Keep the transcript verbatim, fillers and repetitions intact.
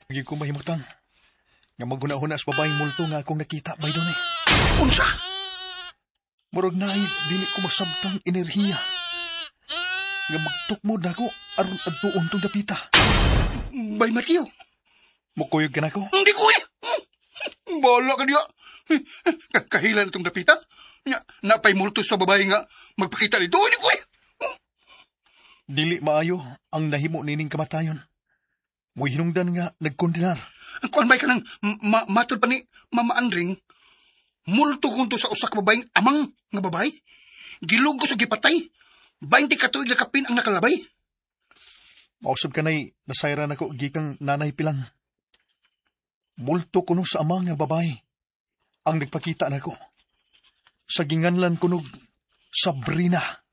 Hindi ko mahimutang. Nga maguna-huna sa babaeng multo nga akong nakita, bay doon eh. Unsa? Murag na ay dili ko masabtang enerhiya. Nga magtukmod na ako aron adtuon tong dapita. Bay Mateo. Mukuyog ka na ko. Hindi ko eh. Bala ka diya. Kahilan itong dapita. Nya, napay multo sa babae nga magpakita dito. Hindi ko eh. Dili maayo ang nahimo nining kamatayon. Mo'y hinungdan nga nagkondinar. Kung may ka nang ma matod pa ni Mama Andring, multo kung to sa usak babaeng amang nga babae. Gilugo sa gipatay. Bainti katuig lakapin ang nakalabay. Mausap ka na'y nasayran ako gikang nanay pilang. Multo kuno sa amang nga babae ang nagpakita nako. Sa ginganlan kunog Sabrina.